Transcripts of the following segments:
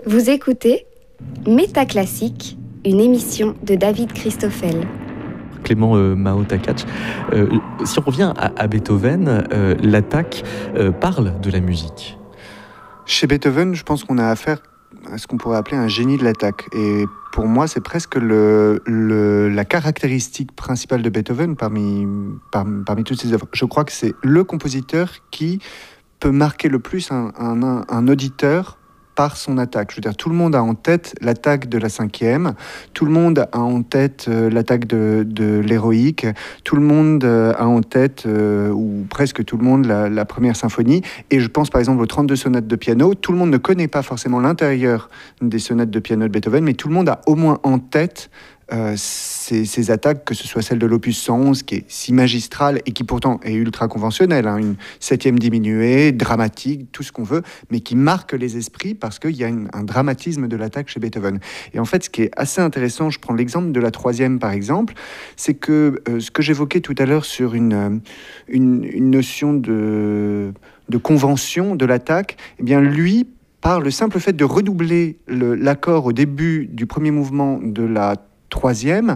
Vous écoutez Métaclassique, une émission de David Christoffel. Clément Mao-Takach. Si on revient à Beethoven, l'attaque parle de la musique. Chez Beethoven, je pense qu'on a affaire à ce qu'on pourrait appeler un génie de l'attaque. Et pour moi, c'est presque la caractéristique principale de Beethoven parmi toutes ses œuvres. Je crois que c'est le compositeur qui peut marquer le plus un auditeur par son attaque. Je veux dire, tout le monde a en tête l'attaque de la 5e, tout le monde a en tête l'attaque de l'héroïque, tout le monde a en tête, ou presque tout le monde, la première symphonie. Et je pense par exemple aux 32 sonates de piano. Tout le monde ne connaît pas forcément l'intérieur des sonates de piano de Beethoven, mais tout le monde a au moins en tête ces attaques, que ce soit celle de l'opus 111, qui est si magistrale et qui pourtant est ultra conventionnelle, une 7e diminuée, dramatique, tout ce qu'on veut, mais qui marque les esprits parce qu'il y a un dramatisme de l'attaque chez Beethoven. Et en fait, ce qui est assez intéressant, je prends l'exemple de la 3e par exemple, c'est que ce que j'évoquais tout à l'heure sur une notion de convention de l'attaque, eh bien lui, par le simple fait de redoubler l'accord au début du premier mouvement de la 3e,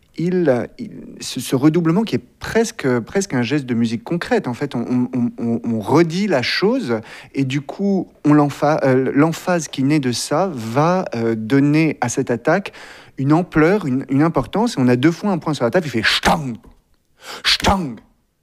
ce redoublement qui est presque un geste de musique concrète. En fait, on redit la chose et du coup, l'emphase qui naît de ça va donner à cette attaque une ampleur, une importance. Et on a 2 fois un point sur la table, il fait « stang, stang ».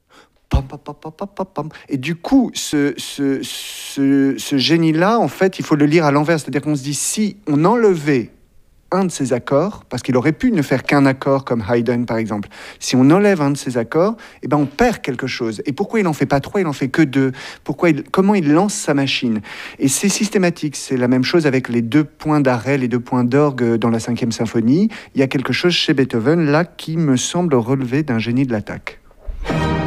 Et du coup, ce génie-là, en fait, il faut le lire à l'envers. C'est-à-dire qu'on se dit, si on enlevait un de ces accords, parce qu'il aurait pu ne faire qu'un accord comme Haydn par exemple, si on enlève un de ces accords, eh ben on perd quelque chose. Et pourquoi il n'en fait pas 3, il n'en fait que 2? Comment il lance sa machine? Et c'est systématique, c'est la même chose avec les 2 points d'arrêt, les 2 points d'orgue dans la 5e symphonie. Il y a quelque chose chez Beethoven là qui me semble relever d'un génie de l'attaque.